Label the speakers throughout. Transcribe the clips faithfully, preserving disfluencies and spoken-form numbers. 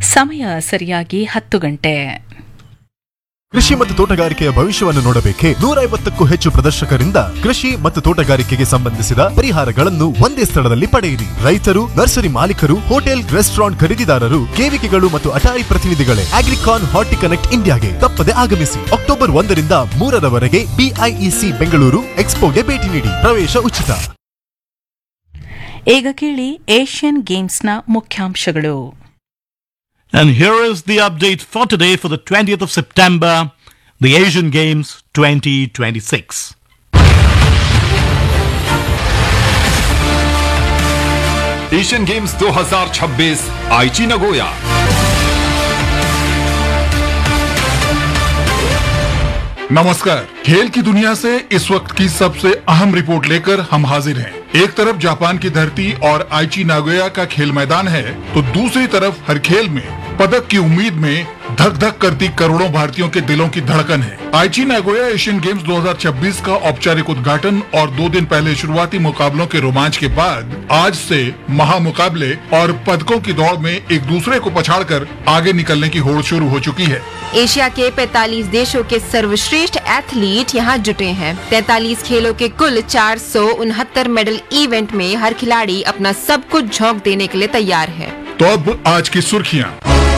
Speaker 1: ಸಮಯ ಸರಿಯಾಗಿ ಹತ್ತು ಗಂಟೆ.
Speaker 2: ಕೃಷಿ ಮತ್ತು ತೋಟಗಾರಿಕೆಯ ಭವಿಷ್ಯವನ್ನು ನೋಡಬೇಕೆ? ನೂರ ಐವತ್ತಕ್ಕೂ ಹೆಚ್ಚು ಪ್ರದರ್ಶಕರಿಂದ ಕೃಷಿ ಮತ್ತು ತೋಟಗಾರಿಕೆಗೆ ಸಂಬಂಧಿಸಿದ ಪರಿಹಾರಗಳನ್ನು ಒಂದೇ ಸ್ಥಳದಲ್ಲಿ ಪಡೆಯಿರಿ. ರೈತರು, ನರ್ಸರಿ ಮಾಲೀಕರು, ಹೋಟೆಲ್, ರೆಸ್ಟೋರೆಂಟ್ ಖರೀದಿದಾರರು, ಕೇವಿಕೆಗಳು ಮತ್ತು ಅಟಾರಿ ಪ್ರತಿನಿಧಿಗಳೇ ಅಗ್ರಿಕಾನ್ ಹಾರ್ಟಿ ಕನೆಕ್ಟ್ ಇಂಡಿಯಾಗೆ ತಪ್ಪದೆ ಆಗಮಿಸಿ. ಅಕ್ಟೋಬರ್ ಒಂದರಿಂದ ಮೂರರವರೆಗೆ ಬಿಐಇಸಿ ಬೆಂಗಳೂರು ಎಕ್ಸ್ಪೋಗೆ ಭೇಟಿ ನೀಡಿ. ಪ್ರವೇಶ ಉಚಿತ.
Speaker 1: ಈಗ ಕೇಳಿ ಏಷ್ಯನ್ ಗೇಮ್ಸ್ನ ಮುಖ್ಯಾಂಶಗಳು.
Speaker 3: And here is the update for today for the twentieth of September, the Asian Games twenty twenty-six.
Speaker 4: Asian games दो हज़ार छब्बीस आईची नगोया।
Speaker 5: नमस्कार। खेल की दुनिया से इस वक्त की सबसे अहम रिपोर्ट लेकर हम हाजिर हैं। एक तरफ जापान की धरती और आईची नागोया का खेल मैदान है, तो दूसरी तरफ हर खेल में पदक की उम्मीद में धक धक करती करोड़ों भारतीयों के दिलों की धड़कन है। आईची नागोया एशियन गेम्स दो हज़ार छब्बीस का औपचारिक उद्घाटन और दो दिन पहले शुरुआती मुकाबलों के रोमांच के बाद आज से महामुकाबले और पदकों की दौड़ में एक दूसरे को पछाड़कर आगे निकलने की होड़ शुरू हो चुकी है।
Speaker 6: एशिया के पैंतालीस देशों के सर्वश्रेष्ठ एथलीट यहाँ जुटे हैं। तैंतालीस खेलों के कुल चार सौ उनहत्तर मेडल इवेंट में हर खिलाड़ी अपना सब कुछ झोंक देने के लिए तैयार है।
Speaker 5: तो अब आज की सुर्खियाँ।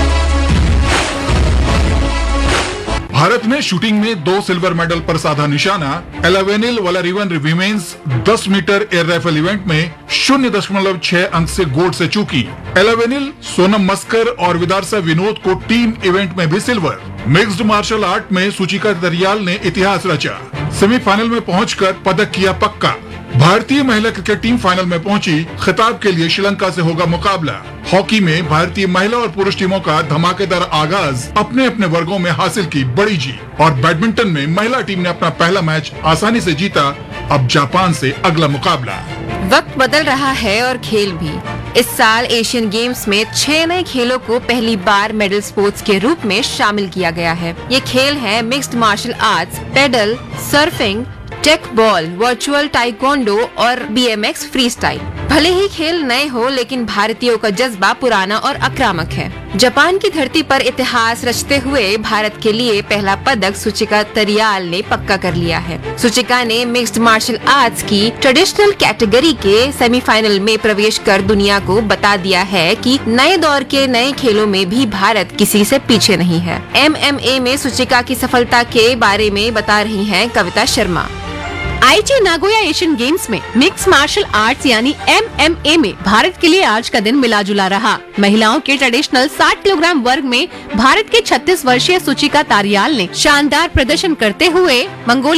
Speaker 5: भारत ने शूटिंग में दो सिल्वर मेडल पर साधा निशाना। एलेवेनिल वलारिवन विमेंस दस मीटर एयर राइफल इवेंट में शून्य दशमलव छह अंक से गोल्ड से चूकी। एलेवेनिल सोनम मस्कर और विदारसा विनोद को टीम इवेंट में भी सिल्वर। मिक्स्ड मार्शल आर्ट में सुचिका दरियाल ने इतिहास रचा। सेमीफाइनल में पहुंचकर पदक किया पक्का। भारतीय महिला क्रिकेट टीम फाइनल में पहुंची। खिताब के लिए श्रीलंका से होगा मुकाबला। हॉकी में भारतीय महिला और पुरुष टीमों का धमाकेदार आगाज, अपने अपने वर्गों में हासिल की बड़ी जीत। और बैडमिंटन में महिला टीम ने अपना पहला मैच आसानी से जीता। अब जापान से अगला मुकाबला।
Speaker 6: वक्त बदल रहा है और खेल भी। इस साल एशियन गेम्स में छह नए खेलों को पहली बार मेडल स्पोर्ट्स के रूप में शामिल किया गया है। ये खेल हैं mixed martial arts, pedal, surfing, take ball, virtual taekwondo और बीएमएक्स फ्री स्टाइल। भले ही खेल नए हो, लेकिन भारतीयों का जज्बा पुराना और आक्रामक है। जापान की धरती पर इतिहास रचते हुए भारत के लिए पहला पदक सुचिका तरियाल ने पक्का कर लिया है। सुचिका ने मिक्स्ड मार्शल आर्ट्स की ट्रेडिशनल कैटेगरी के सेमीफाइनल में प्रवेश कर दुनिया को बता दिया है कि नए दौर के नए खेलों में भी भारत किसी से पीछे नहीं है। एमएमए में सुचिका की सफलता के बारे में बता रही हैं कविता शर्मा।
Speaker 7: आईची नागोया एशियन गेम्स में मिक्स मार्शल आर्ट्स यानी एमएमए में भारत के लिए आज का दिन मिला जुला रहा। महिलाओं के ट्रेडिशनल साठ किलोग्राम वर्ग में भारत के छत्तीस वर्षीय सुचिका तारियाल ने शानदार प्रदर्शन करते हुए मंगोलिया